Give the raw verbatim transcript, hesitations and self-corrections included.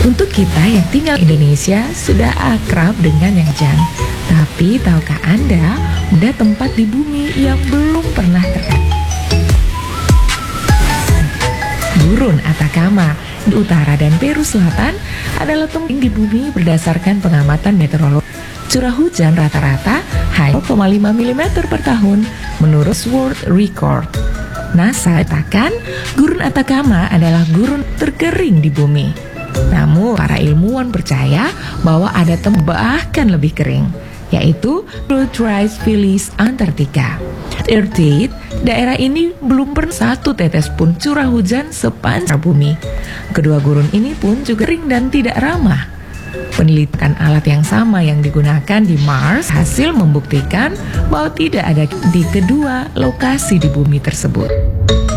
Untuk kita yang tinggal di Indonesia sudah akrab dengan yang Jan. Tapi tahukah Anda, ada tempat di bumi yang belum pernah terlihat? Gurun Atacama di utara dan Peru Selatan adalah tempat di bumi berdasarkan pengamatan meteorologi. Curah hujan rata-rata hanya nol koma lima milimeter per tahun menurut World Record. NASA katakan gurun Atacama adalah gurun terkering di bumi. Namun para ilmuwan percaya bahwa ada tempat bahkan lebih kering, yaitu Ultras Phyllis Antartika. Earth, daerah ini belum pernah satu tetes pun curah hujan sepanjang bumi. Kedua gurun ini pun juga kering dan tidak ramah. Penelitian alat yang sama yang digunakan di Mars hasil membuktikan bahwa tidak ada di kedua lokasi di bumi tersebut.